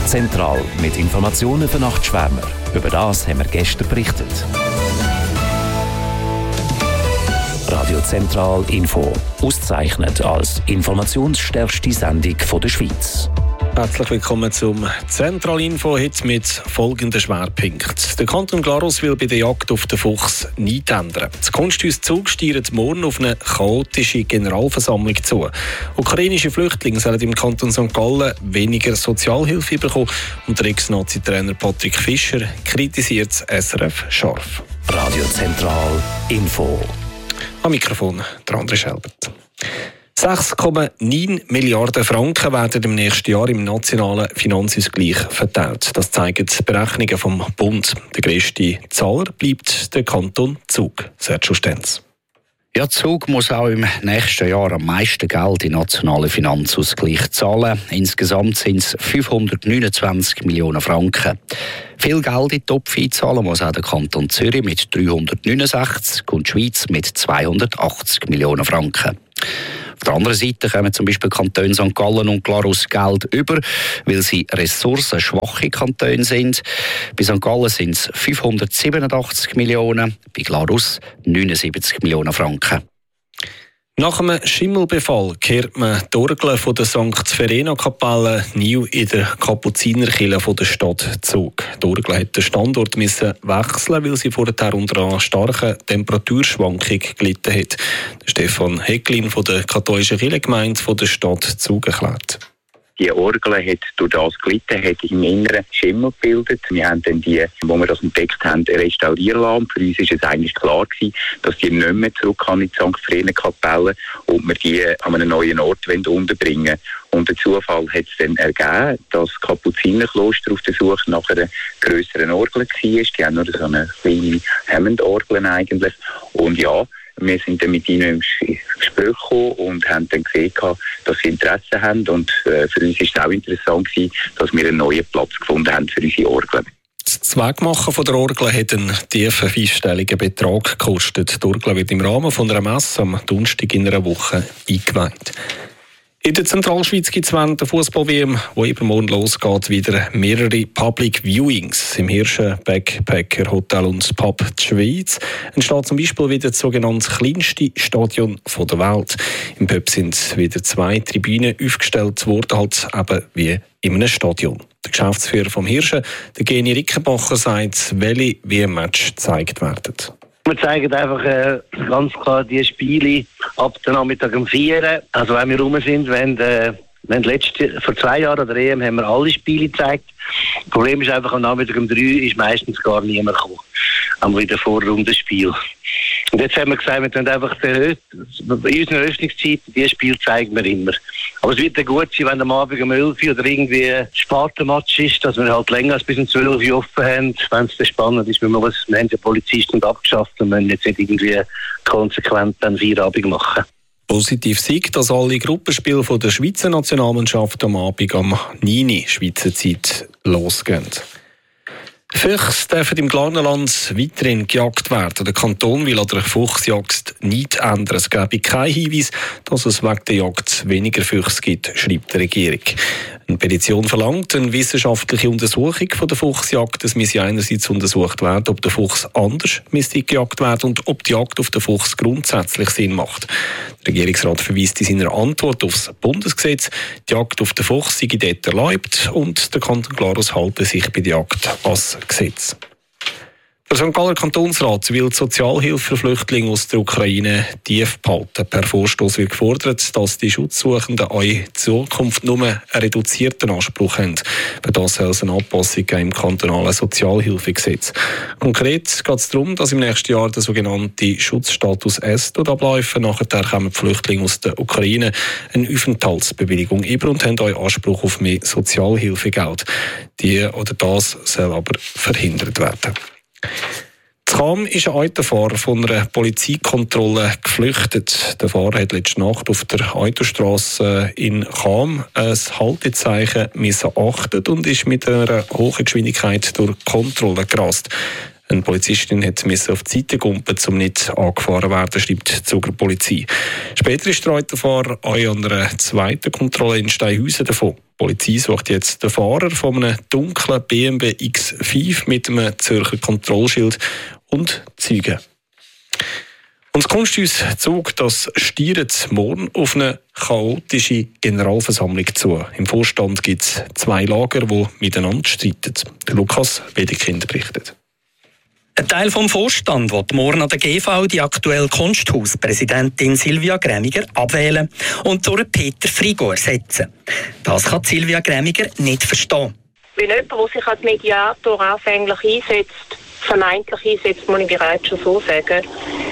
Zentral mit Informationen für Nachtschwärmer. Über das haben wir gestern berichtet. Radio Zentral Info. Ausgezeichnet als informationsstärkste Sendung der Schweiz. Herzlich willkommen zum Zentral-Info, heute mit folgenden Schwerpunkten. Der Kanton Glarus will bei der Jagd auf den Fuchs nichts ändern. Das Kunsthuszug steuert morgen auf eine chaotische Generalversammlung zu. Ukrainische Flüchtlinge sollen im Kanton St. Gallen weniger Sozialhilfe bekommen und der Ex-Nazi-Trainer Patrick Fischer kritisiert das SRF scharf. Radio Zentral Info. Am Mikrofon der André Schelbert. 6,9 Milliarden Franken werden im nächsten Jahr im nationalen Finanzausgleich verteilt. Das zeigen die Berechnungen vom Bund. Der grösste Zahler bleibt der Kanton Zug. Sergio Stenz. Ja, Zug muss auch im nächsten Jahr am meisten Geld in den nationalen Finanzausgleich zahlen. Insgesamt sind es 529 Millionen Franken. Viel Geld in den Topf einzahlen muss auch der Kanton Zürich mit 369 und die Schweiz mit 280 Millionen Franken. Auf der anderen Seite kommen zum Beispiel Kantone St. Gallen und Glarus Geld über, weil sie ressourcenschwache Kantone sind. Bei St. Gallen sind es 587 Millionen, bei Glarus 79 Millionen Franken. Nach einem Schimmelbefall kehrt man die Orgel von der St. Verena-Kapelle neu in der Kapuzinerkirche der Stadt Zug. Die Orgel hat den Standort wechseln, weil sie vorher unter einer starken Temperaturschwankung gelitten hat. Stefan Hecklin von der katholischen Kirchengemeinde der Stadt Zug erklärt. Die Orgel hat durch das gelitten, hat im Inneren Schimmel gebildet. Wir haben dann die, wo wir das entdeckt haben, restaurieren lassen. Für uns war es eigentlich klar gewesen, dass die nicht mehr zurück kann in die St. Verena-Kapelle und wir die an einen neuen Ort unterbringen wollen. Und der Zufall hat es dann ergeben, dass das Kapuzinerkloster auf der Suche nach einer grösseren Orgel war. Die haben nur so eine kleine Hammond-Orgel eigentlich. Und ja, wir sind dann mit ihnen ins Gespräch gekommen und haben dann gesehen, dass sie Interesse haben. Und für uns war es auch interessant, dass wir einen neuen Platz gefunden haben für unsere Orgel. Das Zweckmachen von der Orgel hat einen tiefen fünfstelligen Betrag gekostet. Die Orgel wird im Rahmen von einer Messe am Donnerstag in einer Woche eingeweiht. In der Zentralschweiz gibt es während der Fußball-WM, die übermorgen losgeht, wieder mehrere Public Viewings. Im Hirschen Backpacker Hotel und Pub der Schweiz entsteht zum Beispiel wieder das sogenannte kleinste Stadion der Welt. Im Pub sind wieder 2 Tribünen aufgestellt worden, halt eben wie in einem Stadion. Der Geschäftsführer vom Hirschen, der Geni Rickenbacher, sagt, welche WM-Match gezeigt werden. Wir zeigen einfach ganz klar die Spiele ab dem Nachmittag um 4. Also wenn wir rum sind, vor 2 Jahren an der EM haben wir alle Spiele gezeigt. Das Problem ist einfach, am Nachmittag um 3 ist meistens gar niemand gekommen. Haben wir in der Vorrundenspiel. Und jetzt haben wir gesagt, wir können einfach in unseren Eröffnungszeiten dieses Spiel zeigen wir immer. Aber es wird dann gut sein, wenn am Abend um 11 Uhr oder irgendwie ein Spartenmatch ist, dass wir halt länger als bis um 12 Uhr offen haben. Wenn es dann spannend ist, wir haben ja Polizisten abgeschafft und müssen jetzt nicht irgendwie konsequent dann Feierabend machen. Positiv sieht, dass alle Gruppenspiele von der Schweizer Nationalmannschaft am Abend um 9 Uhr Schweizer Zeit losgehen. Füchse dürfen im Glarnerland weiterhin gejagt werden. Der Kanton will an der Fuchsjagd nichts ändern. Es gebe keinen Hinweis, dass es wegen der Jagd weniger Füchse gibt, schreibt die Regierung. Eine Petition verlangt eine wissenschaftliche Untersuchung von der Fuchsjagd. Es müsse einerseits untersucht werden, ob der Fuchs anders müsste gejagt werden und ob die Jagd auf den Fuchs grundsätzlich Sinn macht. Der Regierungsrat verweist in seiner Antwort auf das Bundesgesetz. Die Jagd auf den Fuchs sei dort erlaubt und der Kanton Glarus halte sich bei der Jagd ans Gesetz. Der St. Galler Kantonsrat will die Sozialhilfe für Flüchtlinge aus der Ukraine tief behalten. Per Vorstoß wird gefordert, dass die Schutzsuchenden auch in Zukunft nur einen reduzierten Anspruch haben. Für das soll es eine Anpassung im kantonalen Sozialhilfegesetz. Konkret geht es darum, dass im nächsten Jahr der sogenannte Schutzstatus S abläuft. Nachher kommen die Flüchtlinge aus der Ukraine eine Aufenthaltsbewilligung über und haben auch Anspruch auf mehr Sozialhilfegeld. Die oder das soll aber verhindert werden. In Cham ist ein Autofahrer von einer Polizeikontrolle geflüchtet. Der Fahrer hat letzte Nacht auf der Autostrasse in Cham ein Haltezeichen missachtet und ist mit einer hohen Geschwindigkeit durch Kontrolle gerast. Eine Polizistin musste auf die Seite gumpen, um nicht angefahren zu werden, schreibt die Zuger Polizei. Später ist der Autofahrer auch an einer zweiten Kontrolle in Steinhausen davon. Die Polizei sucht jetzt den Fahrer von einem dunklen BMW X5 mit einem Zürcher Kontrollschild und Zeugen. Und das Kunsthaus Zug, das steuert morgen auf eine chaotische Generalversammlung zu. Im Vorstand gibt es 2 Lager, die miteinander streiten. Lukas Wedekind berichtet. Ein Teil vom Vorstand will morgen an der GV die aktuelle Kunsthauspräsidentin Silvia Grämiger abwählen und durch Peter Frigo ersetzen. Das kann Silvia Grämiger nicht verstehen. Wenn jemand, der sich als Mediator anfänglich einsetzt, vermeintlich einsetzt, muss ich bereits schon so sagen,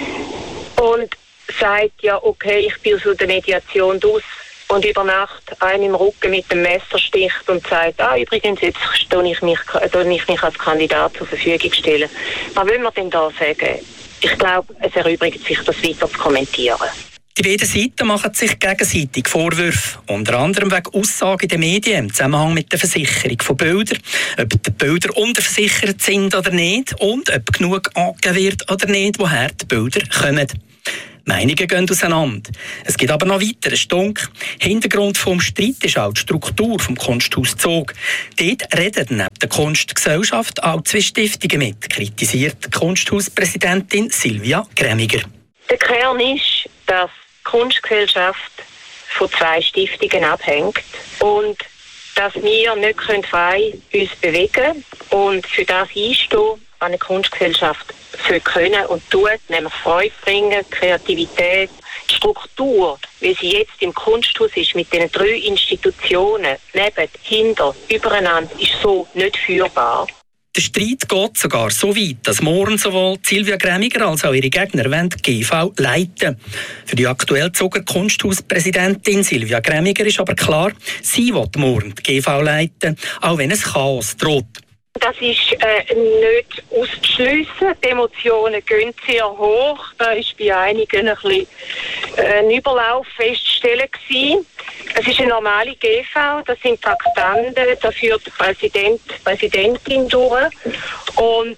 und sagt, ja okay, ich bin aus der Mediation aus und über Nacht einen im Rücken mit dem Messer sticht und sagt, übrigens, jetzt stelle ich mich als Kandidat zur Verfügung stellen. Was will man denn da sagen? Ich glaube, es erübrigt sich, das weiter zu kommentieren. Die beiden Seiten machen sich gegenseitig Vorwürfe, unter anderem wegen Aussagen in den Medien im Zusammenhang mit der Versicherung von Bildern, ob die Bilder unterversichert sind oder nicht und ob genug angegeben wird oder nicht, woher die Bilder kommen. Meinungen gehen auseinander. Es gibt aber noch weiteren Stunk. Hintergrund vom Streit ist auch die Struktur vom Kunsthaus Zug. Dort reden neben der Kunstgesellschaft auch 2 Stiftungen mit, kritisiert die Kunsthauspräsidentin Silvia Grämiger. Der Kern ist, dass die Kunstgesellschaft von 2 Stiftungen abhängt und dass wir nicht frei uns bewegen können und für das einstehen, was eine Kunstgesellschaft können und tut, nämlich Freude bringen, Kreativität, die Struktur, wie sie jetzt im Kunsthaus ist, mit den 3 Institutionen, neben, hinter, übereinander, ist so nicht führbar. Der Streit geht sogar so weit, dass morgen sowohl Silvia Grämiger als auch ihre Gegner die GV leiten. Für die aktuell Zuger Kunsthauspräsidentin Silvia Grämiger ist aber klar, sie will morgen die GV leiten, auch wenn es Chaos droht. Das ist nicht auszuschliessen. Die Emotionen gehen sehr hoch. Da war bei einigen ein bisschen ein Überlauf festzustellen gewesen. Es ist eine normale GV, das sind Traktanten, da führt der Präsidentin durch und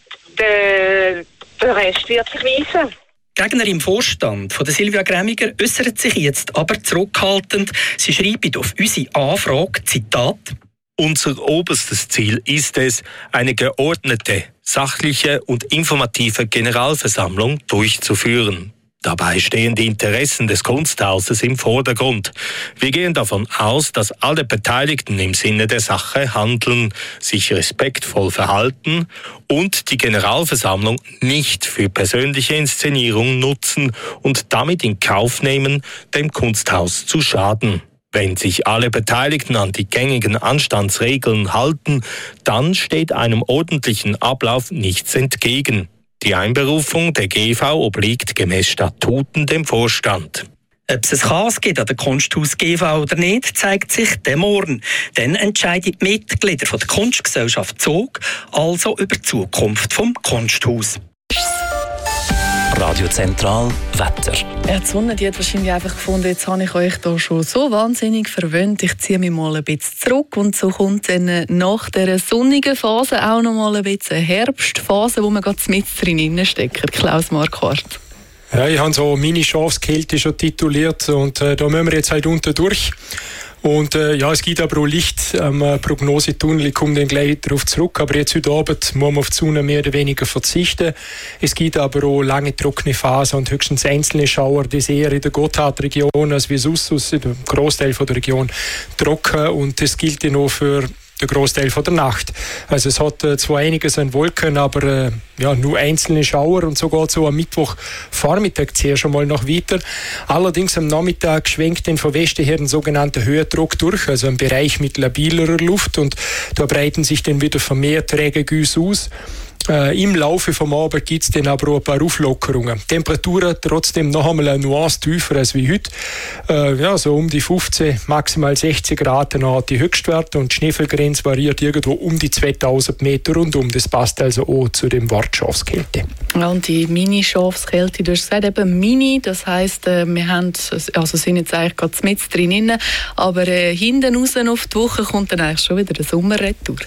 der Rest wird sich weisen. Gegner im Vorstand von der Silvia Grämiger äußert sich jetzt aber zurückhaltend. Sie schreiben auf unsere Anfrage, Zitat: Unser oberstes Ziel ist es, eine geordnete, sachliche und informative Generalversammlung durchzuführen. Dabei stehen die Interessen des Kunsthauses im Vordergrund. Wir gehen davon aus, dass alle Beteiligten im Sinne der Sache handeln, sich respektvoll verhalten und die Generalversammlung nicht für persönliche Inszenierung nutzen und damit in Kauf nehmen, dem Kunsthaus zu schaden. Wenn sich alle Beteiligten an die gängigen Anstandsregeln halten, dann steht einem ordentlichen Ablauf nichts entgegen. Die Einberufung der GV obliegt gemäß Statuten dem Vorstand. Ob es ein Chaos gibt an der Kunsthaus GV oder nicht, zeigt sich dann morgen. Dann entscheiden die Mitglieder der Kunstgesellschaft Zug also über die Zukunft des Kunsthaus. Radio Zentral Wetter. Die Sonne die hat wahrscheinlich einfach gefunden, jetzt habe ich euch hier schon so wahnsinnig verwöhnt. Ich ziehe mich mal ein bisschen zurück und so kommt dann nach dieser sonnigen Phase auch noch mal ein bisschen eine Herbstphase, wo man gerade mit drin steckt. Klaus Marquardt. Ja, ich habe so Mini-Schafskälte schon tituliert und da müssen wir jetzt halt unter durch. Und es gibt aber auch Licht am Prognosetunnel, ich komme dann gleich darauf zurück. Aber jetzt heute Abend muss man auf die Sonne mehr oder weniger verzichten. Es gibt aber auch lange trockene Phasen und höchstens einzelne Schauer, das eher in der Gotthardregion als wie sonst aus dem Großteil der Region trocken. Und das gilt ja noch für der Großteil von der Nacht. Also es hat zwar einiges an Wolken, aber nur einzelne Schauer und so geht so am Mittwochvormittag zuerst schon mal noch weiter. Allerdings am Nachmittag schwenkt dann von Westen her ein sogenannter Höherdruck durch, also ein Bereich mit labilerer Luft und da breiten sich dann wieder vermehrt Regengüsse aus. Im Laufe vom Abend gibt es dann aber auch ein paar Auflockerungen. Temperaturen trotzdem noch einmal eine Nuance tiefer als wie heute. So um die 15, maximal 60 Grad hat die Höchstwerte und die Schneefallgrenze variiert irgendwo um die 2000 Meter rundum. Das passt also auch zu dem Wort Schafskälte. Ja, und die Mini-Schafskälte, du hast gesagt, eben Mini, das heisst, wir sind jetzt eigentlich gerade mit drin, aber hinten raus auf die Woche kommt dann eigentlich schon wieder der Sommer retour.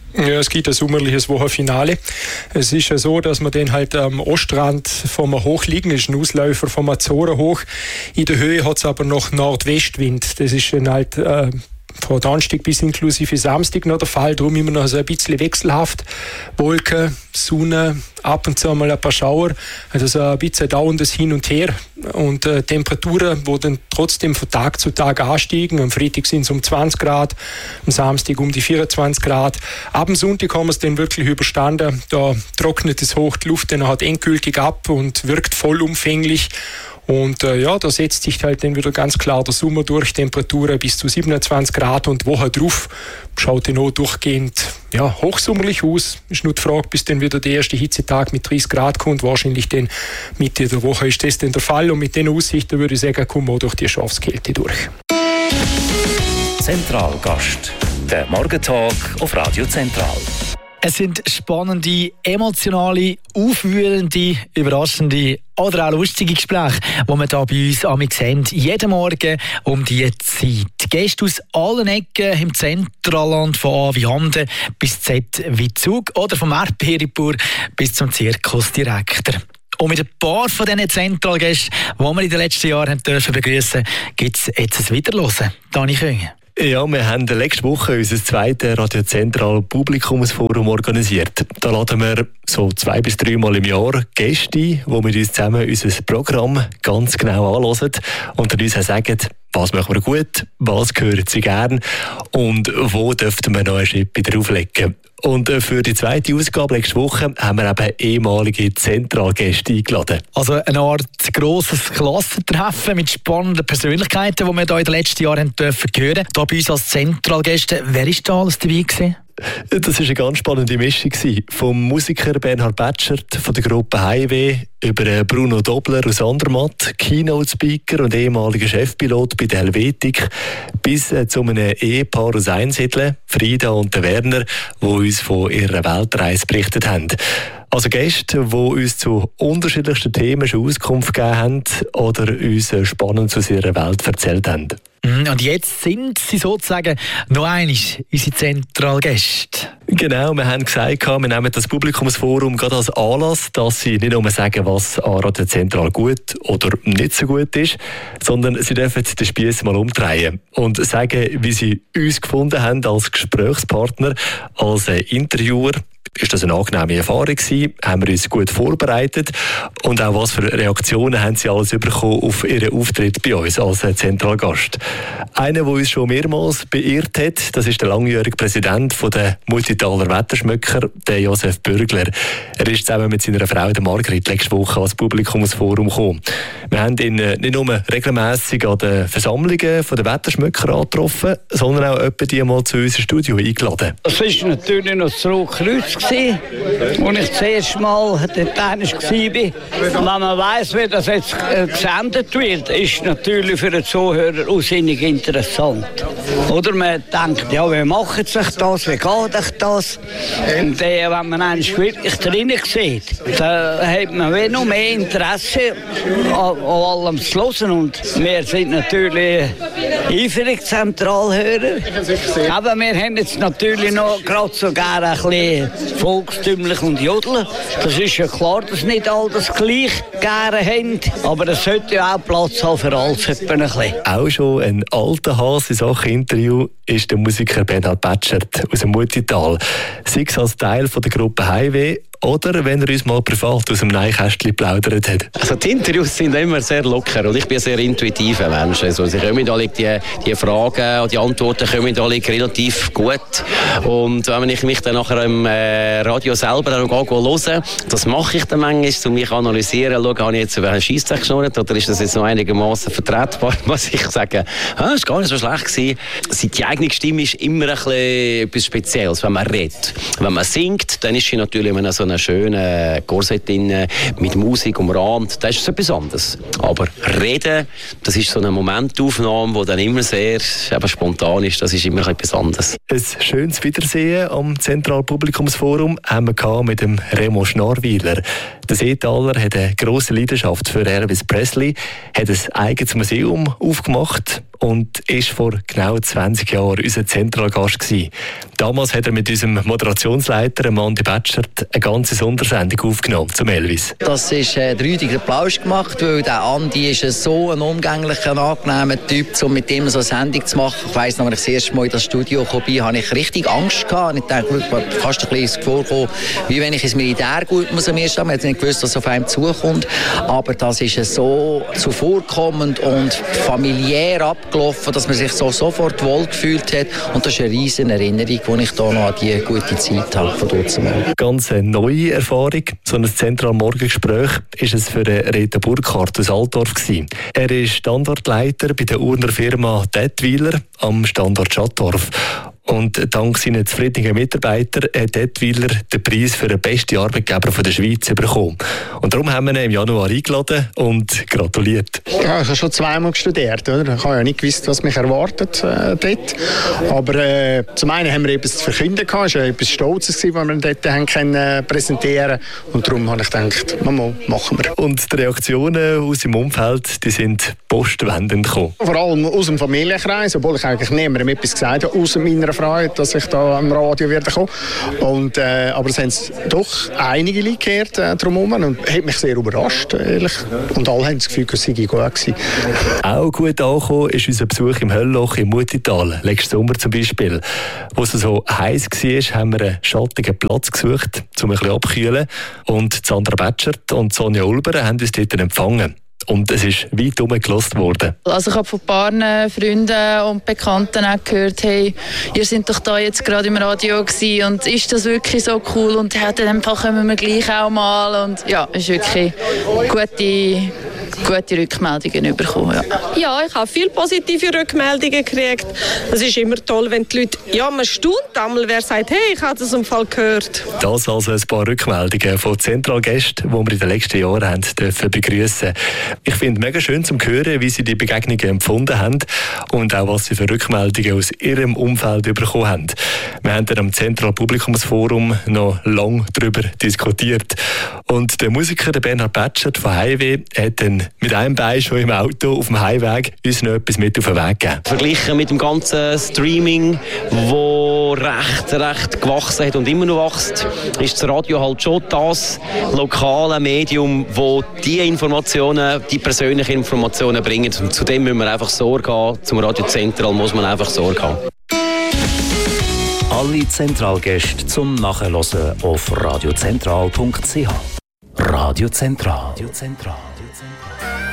Ja, es gibt ein sommerliches Wochenfinale. Es ist ja so, dass man den halt am Ostrand vom Hoch liegen, ist ein Ausläufer vom Azoren hoch. In der Höhe hat es aber noch Nordwestwind. Das ist dann halt von Donnerstag bis inklusive Samstag noch der Fall. Darum immer noch so ein bisschen wechselhaft. Wolken, Sonne, ab und zu mal ein paar Schauer. Also so ein bisschen dauerndes Hin und Her. Und Temperaturen, die dann trotzdem von Tag zu Tag ansteigen. Am Freitag sind es um 20 Grad, am Samstag um die 24 Grad. Ab dem Sonntag haben wir es dann wirklich überstanden. Da trocknet es hoch die Luft dann halt endgültig ab und wirkt vollumfänglich. Und da setzt sich halt dann wieder ganz klar der Sommer durch, Temperaturen bis zu 27 Grad und Woche drauf schaut dann auch durchgehend hochsommerlich aus. Ist nur die Frage, bis dann wieder der erste Hitzetag mit 30 Grad kommt. Wahrscheinlich dann Mitte der Woche ist das dann der Fall und mit den Aussichten würde ich sagen, kommen wir auch durch die Schafskälte durch. Zentralgast, der Morgentag auf Radio Zentral. Es sind spannende, emotionale, aufwühlende, überraschende oder auch lustige Gespräche, die wir hier bei uns amig sehen. Jeden Morgen um diese Zeit. Gäste aus allen Ecken im Zentralland, von A wie Handen bis Z wie Zug oder vom Erdbeeripur bis zum Zirkusdirektor. Und mit ein paar von diesen Zentralgästen, die wir in den letzten Jahren begrüßen dürfen, gibt es jetzt ein Wiederhören. Dani Köhn. Ja, wir haben letzte Woche unser zweites Radio Zentral Publikumsforum organisiert. Da laden wir so 2 bis 3 Mal im Jahr Gäste ein, die mit uns zusammen unser Programm ganz genau anhören und dann uns auch sagen, was machen wir gut, was hören sie gern und wo dürften wir noch einen Schritt drauflegen. Und für die zweite Ausgabe nächste Woche haben wir eben ehemalige Zentralgäste eingeladen. Also eine Art grosses Klassentreffen mit spannenden Persönlichkeiten, die wir hier in den letzten Jahren hören dürfen. Hier bei uns als Zentralgäste. Wer war da alles dabei gewesen? Das war eine ganz spannende Mischung. Vom Musiker Bernhard Batschert von der Gruppe Highway über Bruno Dobler aus Andermatt, Keynote-Speaker und ehemaliger Chefpilot bei der Helvetik, bis zu einem Ehepaar aus Einsiedeln, Frieda und der Werner, die uns von ihrer Weltreise berichtet haben. Also Gäste, die uns zu unterschiedlichsten Themen schon Auskunft gegeben haben oder uns spannend aus ihrer Welt erzählt haben. Und jetzt sind sie sozusagen noch einmal unsere Zentralgäste. Genau, wir haben gesagt, wir nehmen das Publikumsforum gerade als Anlass, dass sie nicht nur sagen, was an Radio Zentral gut oder nicht so gut ist, sondern sie dürfen den Spiess mal umdrehen und sagen, wie sie uns gefunden haben als Gesprächspartner, als Interviewer. Ist das eine angenehme Erfahrung gewesen? Haben wir uns gut vorbereitet? Und auch was für Reaktionen haben Sie alles bekommen auf Ihren Auftritt bei uns als Zentralgast? Einer, der uns schon mehrmals beirrt hat, das ist der langjährige Präsident der Multitaler Wetterschmöcker, der Josef Bürgler. Er ist zusammen mit seiner Frau, der Margrit, letzte Woche ans Publikumsforum gekommen. Wir haben ihn nicht nur regelmässig an den Versammlungen der Wetterschmöcker angetroffen, sondern auch etwa die mal zu unserem Studio eingeladen. Das war natürlich noch das Rotkreuz, als ich das erste Mal dort war. Wenn man weiss, wie das jetzt gesendet wird, ist natürlich für den Zuhörer unsinnig interessant. Oder man denkt, ja, wie macht sich das, wie geht sich das? Und wenn man eigentlich wirklich drinnen sieht, dann hat man noch mehr Interesse an allem zu hören. Und wir sind natürlich eifrig Zentralhörer. Aber wir haben jetzt natürlich noch gerade sogar ein bisschen volkstümlich und jodeln. Das ist ja klar, dass nicht all das gleich gerne haben. Aber es sollte ja auch Platz haben für alles. Ein bisschen. Auch schon ein alter Hase in Sachen Interview ist der Musiker Bernhard Batschert aus dem Multital. Sei es als Teil von der Gruppe Highway oder wenn er uns mal privat aus dem Neinkästchen plaudert hat. Also die Interviews sind immer sehr locker und ich bin ein sehr intuitiver Mensch. Also sie kommen alle die Fragen und die Antworten kommen alle relativ gut. Und wenn ich mich dann nachher im Radio selber höre, das mache ich dann manchmal, um mich analysieren, schauen, habe ich jetzt über einen Scheissdreck geschnurrt oder ist das jetzt noch einigermaßen vertretbar, was ich sage, es war gar nicht so schlecht gewesen. Die eigene Stimme ist immer ein bisschen etwas Spezielles, wenn man redet. Wenn man singt, dann ist sie natürlich in so einer schönen Korsett mit Musik umrahmt, das ist etwas anderes. Aber reden, das ist so eine Momentaufnahme, die dann immer sehr spontan ist, das ist immer etwas anderes. Ein schönes Wiedersehen am Zentralpublikumsforum haben wir mit dem Remo Schnarwiler. Der Seetaler hat eine grosse Leidenschaft für Elvis Presley, hat ein eigenes Museum aufgemacht und ist vor genau 20 Jahren unser Zentralgast gewesen. Damals hat er mit unserem Moderationsleiter, Andi Batschert, eine ganze Sondersendung aufgenommen zum Elvis. Das ist der Rüdiger Plausch gemacht, weil der Andi ist so ein umgänglicher, angenehmer Typ, um mit ihm so eine Sendung zu machen. Ich weiss noch, als ich das erste Mal in das Studio kam, habe ich richtig Angst gehabt. Ich dachte, fast ein bisschen vorkommen, wie wenn ich ins Militär gut muss am ersten Tag. Man hat nicht gewusst, was auf einem zukommt. Aber das ist so zuvorkommend und familiär abgelaufen, dass man sich so sofort wohl gefühlt hat. Und das ist eine riesen Erinnerung, die ich da noch an die gute Zeit habe von dort zu machen. Ganz eine neue Erfahrung. So ein Zentralmorgengespräch ist es für Reto Burkhardt aus Altdorf gewesen. Er ist Standortleiter bei der Urner Firma Dettwiler am Standort Schattdorf. Und dank seiner zufriedenen Mitarbeiter hat Dettwiler den Preis für den besten Arbeitgeber der Schweiz bekommen. Und darum haben wir ihn im Januar eingeladen und gratuliert. Ja, ich habe schon zweimal studiert. Oder? Ich habe ja nicht gewusst, was mich erwartet dort. Aber zum einen haben wir etwas zu verkünden gehabt. Es war etwas Stolzes, was wir dort haben können präsentieren. Und darum habe ich gedacht, Mama, machen wir. Und die Reaktionen aus dem Umfeld, die sind postwendend gekommen. Vor allem aus dem Familienkreis, obwohl ich eigentlich niemandem etwas gesagt habe, aus meiner Freude, dass ich da am Radio werde kommen. Und, aber es haben doch einige Leute gehört drumherum und hat mich sehr überrascht, ehrlich. Und alle haben das Gefühl, es sei gut gewesen. Auch gut angekommen ist unser Besuch im Höllloch im Mutital, letzten Sommer zum Beispiel. Wo es so heiß war, haben wir einen schattigen Platz gesucht, um ein bisschen abzukühlen. Und Sandra Batschert und Sonja Ulber haben uns dort empfangen. Und es ist weit herumgelassen worden. Also ich habe von ein paar Freunden und Bekannten auch gehört, hey, ihr seid doch da jetzt gerade im Radio gewesen und ist das wirklich so cool? Und ja, in dem Fall kommen wir gleich auch mal. Und ja, es ist wirklich gute Rückmeldungen bekommen. Ja, ich habe viele positive Rückmeldungen gekriegt. Es ist immer toll, wenn die Leute, ja, man staunt einmal, wer sagt, hey, ich habe das im Fall gehört. Das also ein paar Rückmeldungen von Zentralgästen, die wir in den letzten Jahren haben dürfen begrüßen. Ich finde es mega schön zu hören, wie sie die Begegnungen empfunden haben und auch was sie für Rückmeldungen aus ihrem Umfeld bekommen haben. Wir haben dann am Zentralpublikumsforum noch lange darüber diskutiert. Und der Musiker der Bernhard Batschert von Highway hat dann mit einem Bein schon im Auto auf dem Heimweg uns noch etwas mit auf den Weg gegeben. Verglichen mit dem ganzen Streaming, wo recht gewachsen hat und immer noch wächst, ist das Radio halt schon das lokale Medium, wo die Informationen, die persönlichen Informationen bringen. Und zu dem müssen wir einfach Sorge haben. Zum Radio Zentral muss man einfach Sorge haben. Alle Zentralgäste zum Nachhören auf radiozentral.ch. Radio Zentral.